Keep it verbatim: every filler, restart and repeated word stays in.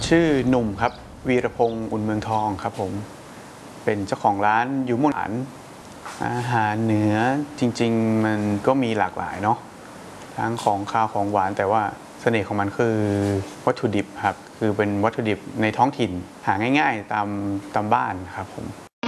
ชื่อหนุ่มครับวีรพงศ์อุ่นเมืองทองครับผมเป็นเจ้าของร้านยูโมนอาหารอาหารเหนือจริงๆมันก็มีหลากหลายเนาะทั้งของคาวของหวานแต่ว่าเสน่ห์ของมันคือวัตถุดิบครับคือเป็นวัตถุดิบในท้องถิ่นหาง่ายๆตามตามบ้านครับผม